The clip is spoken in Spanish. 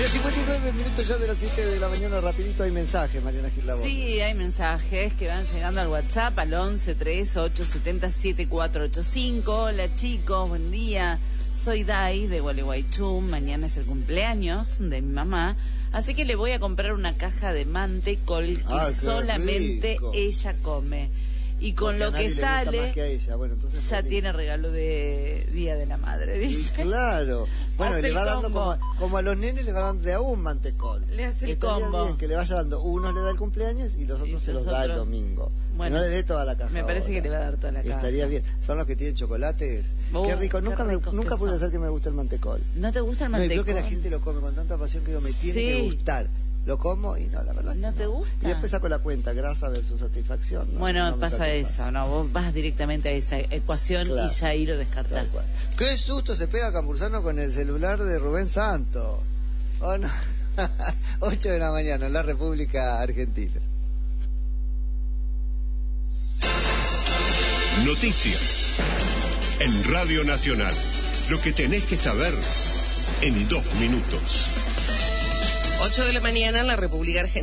59 minutos ya de las 7 de la mañana, rapidito hay mensajes, Mariana Gil Laborde. Sí, hay mensajes que van llegando al WhatsApp al 11 38 70 7485. Hola chicos, buen día. Soy Dai de Gualeguaychú. Mañana es el cumpleaños de mi mamá, así que le voy a comprar una caja de mantecol que solamente ella come. Y con lo que sale, bueno, entonces ya tiene regalo de Día de la Madre, dice. Y claro. Bueno, Hace le va dando como a los nenes, le va dando de a un mantecol. Le hace el Estaría combo. bien que le vaya dando, unos le da el cumpleaños y los otros se los da el domingo. Bueno, no le dé toda la caja. Me parece que le va a dar toda la caja. Estaría bien. Son los que tienen chocolates. Qué rico. Nunca pude hacer que me guste el mantecol. ¿No te gusta el mantecol? No, y veo que la gente lo come con tanta pasión que digo, me tiene que gustar. Lo como y no, la verdad. ¿No te gusta? Y después saco la cuenta, grasa versus satisfacción. ¿No? Bueno, no pasa eso, ¿no? Vos vas directamente a esa ecuación y ya ahí lo descartás. Qué susto se pega Campuzano con el celular de Rubén Santos. Oh, no. 8 de la mañana en la República Argentina. Noticias en Radio Nacional. Lo que tenés que saber en 2 minutos. 8 de la mañana en la República Argentina.